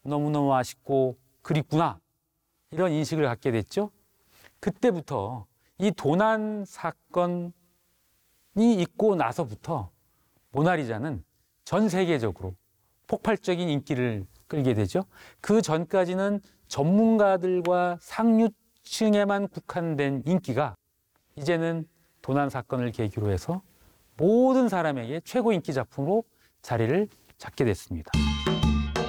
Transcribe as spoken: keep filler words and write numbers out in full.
너무너무 아쉽고 그립구나 이런 인식을 갖게 됐죠. 그때부터 이 도난 사건이 있고 나서부터 모나리자는 전 세계적으로 폭발적인 인기를 끌게 되죠. 그 전까지는 전문가들과 상류층에만 국한된 인기가 이제는 도난 사건을 계기로 해서 모든 사람에게 최고 인기 작품으로 자리를 잡게 됐습니다.